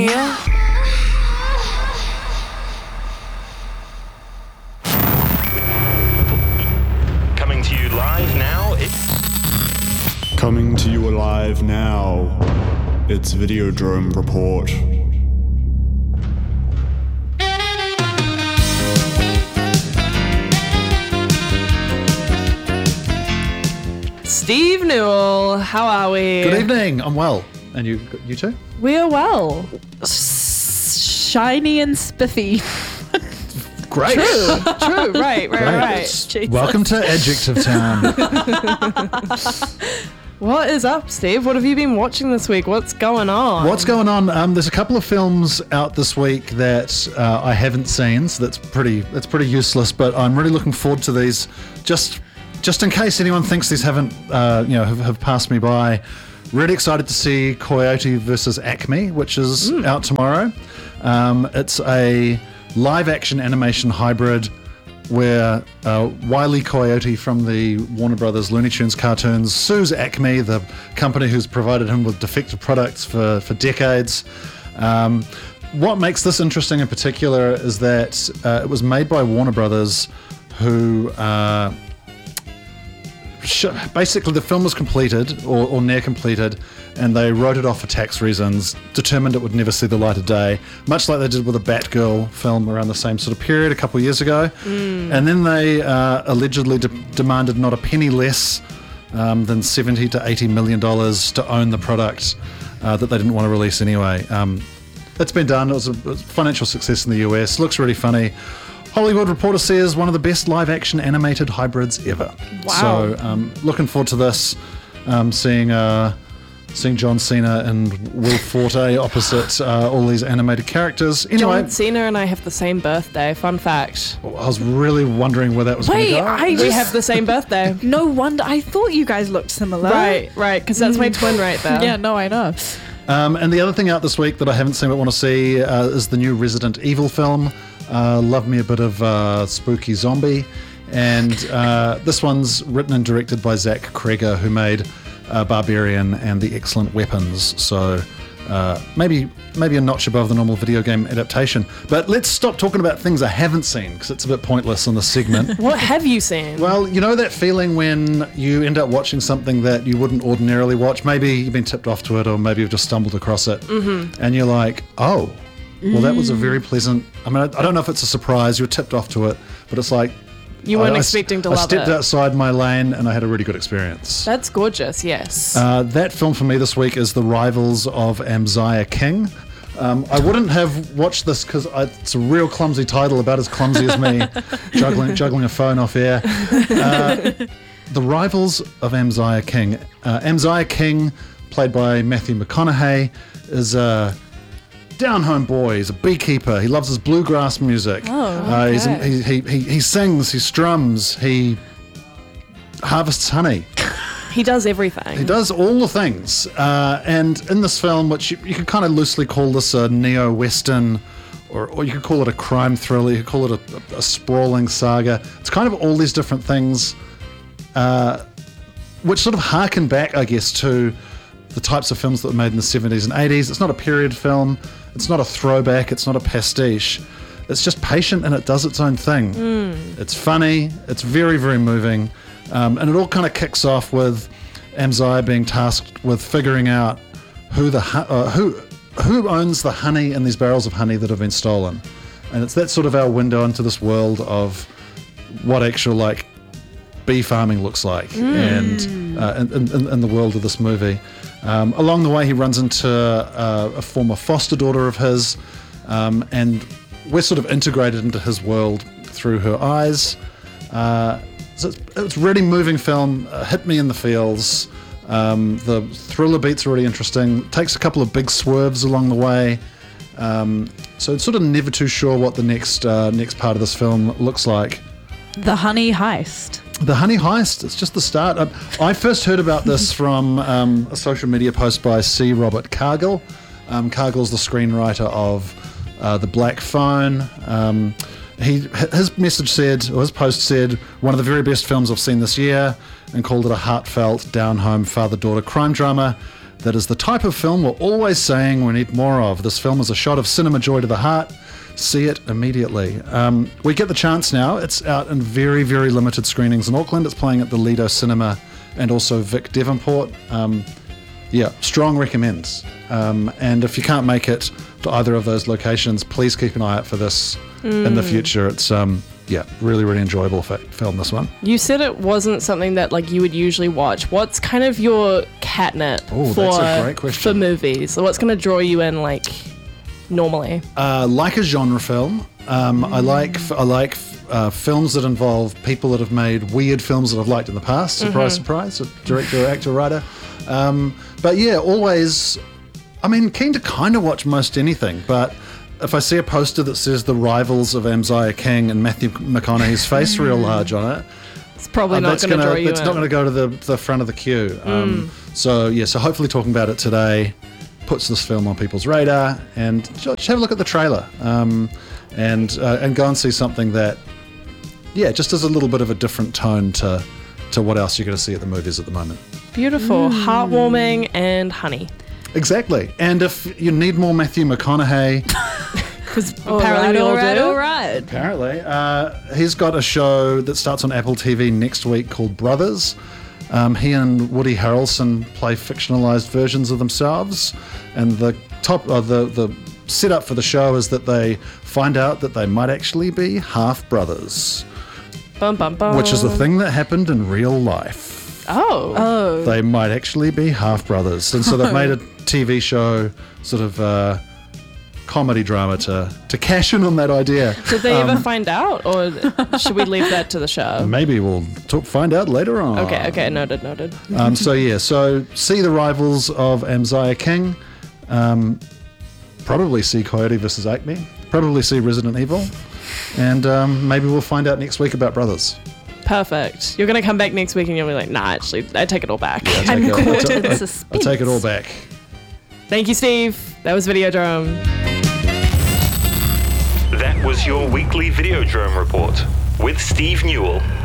Coming to you live now, Coming to you alive now, it's Videodrome Report. Steve Newell, how are we? Good evening. I'm well. And you too? We are well. Shiny and spiffy. Great. True. Right. Great. Welcome to Adjective Town. What is up, Steve? What have you been watching this week? What's going on? There's a couple of films out this week that I haven't seen, so that's pretty useless. But I'm really looking forward to these. Just in case anyone thinks these haven't, have passed me by. Really excited to see Coyote vs. Acme, which is out tomorrow. It's a live-action animation hybrid where Wile E. Coyote from the Warner Brothers Looney Tunes cartoons sues Acme, the company who's provided him with defective products for decades. What makes this interesting in particular is that it was made by Warner Brothers, who... basically the film was completed or near completed, and they wrote it off for tax reasons, determined it would never see the light of day, much like they did with a Batgirl film around the same sort of period a couple of years ago. And then they allegedly demanded not a penny less than $70 to $80 million to own the product that they didn't want to release anyway. It's been done. It was a financial success in the US. Looks really funny. Hollywood Reporter says one of the best live-action animated hybrids ever. Wow. So looking forward to this, seeing John Cena and Will Forte opposite all these animated characters. Anyway, John Cena and I have the same birthday. Fun fact. I was really wondering where that was going to go. We have the same birthday. No wonder. I thought you guys looked similar. Right, because that's my twin right there. Yeah, no, I know. And the other thing out this week that I haven't seen but want to see is the new Resident Evil film. Love me a bit of spooky zombie. And this one's written and directed by Zach Kreger, who made Barbarian and The Excellent Weapons. So maybe a notch above the normal video game adaptation. But let's stop talking about things I haven't seen, because it's a bit pointless in this segment. What have you seen? Well, you know that feeling when you end up watching something that you wouldn't ordinarily watch? Maybe you've been tipped off to it, or maybe you've just stumbled across it. And you're like, oh... Well, that was a very pleasant... I mean, I don't know if it's a surprise. You were tipped off to it, but it's like... You weren't expecting to love it. I stepped outside my lane and I had a really good experience. That's gorgeous, yes. That film for me this week is The Rivals of Amaziah King. I wouldn't have watched this because it's a real clumsy title, about as clumsy as me, juggling a phone off air. The Rivals of Amaziah King. Amaziah King, played by Matthew McConaughey, is a... down-home boy. He's a beekeeper. He loves his bluegrass music. He sings, he strums, he harvests honey. He does everything. He does all the things. And in this film, which you could kind of loosely call this a neo-western, or you could call it a crime thriller, you could call it a sprawling saga. It's kind of all these different things, which sort of harken back, I guess, to the types of films that were made in the 70s and 80s. It's not a period film. It's not a throwback. It's not a pastiche. It's just patient and it does its own thing. It's funny. It's very, very moving. And it all kind of kicks off with Amaziah being tasked with figuring out who owns the honey in these barrels of honey that have been stolen. And it's that sort of our window into this world of what actual bee farming looks like, and in the world of this movie. Along the way, he runs into a former foster daughter of his, and we're sort of integrated into his world through her eyes. So it's a really moving film, hit me in the feels. The thriller beats are really interesting. Takes a couple of big swerves along the way. So it's sort of never too sure what the next part of this film looks like. The Honey Heist. The Honey Heist, it's just the start. I first heard about this from a social media post by C. Robert Cargill. Cargill's the screenwriter of The Black Phone. His message said, or his post said, one of the very best films I've seen this year, and called it a heartfelt, down-home father-daughter crime drama. that is the type of film we're always saying we need more of. This film is a shot of cinema joy to the heart. See it immediately. We get the chance now. It's out in very, very limited screenings in Auckland. It's playing at the Lido Cinema and also Vic Devonport. Strong recommends. And if you can't make it to either of those locations, please keep an eye out for this in the future. It's really, really enjoyable film, this one. You said it wasn't something that like you would usually watch. What's kind of your catnip Oh, that's a great question. for movies? So what's going to draw you in like normally? Like a genre film. I like films that involve people that have made weird films that I've liked in the past. Surprise, surprise. A director, actor, writer. But yeah, always, keen to kind of watch most anything. But if I see a poster that says The Rivals of Amziah King and Matthew McConaughey's face real large on it, It's probably not going to draw you in. It's not going to go to the front of the queue. So hopefully talking about it today puts this film on people's radar, and just have a look at the trailer and go and see something that just has a little bit of a different tone to what else you're going to see at the movies at the moment. Beautiful, heartwarming, and honey. Exactly. And if you need more Matthew McConaughey, Because apparently we all do. All right. apparently, he's got a show that starts on Apple TV next week called Brothers. He and Woody Harrelson play fictionalized versions of themselves, and the setup for the show is that they find out that they might actually be half brothers, Bum, bum, bum. which is a thing that happened in real life. Oh. They might actually be half brothers, and so they've made a TV show, sort of comedy drama to cash in on that idea. Did they ever find out, or should we leave that to the show? Maybe we'll find out later on. Okay, noted. So see The Rivals of Amziah King. Probably see Coyote vs. Acme. Probably see Resident Evil. And maybe we'll find out next week about Brothers. Perfect. You're going to come back next week and you'll be like, nah, actually, I take it all back. I take it all back. Thank you, Steve. That was Videodrome. That was your weekly Videodrome report with Steve Newell.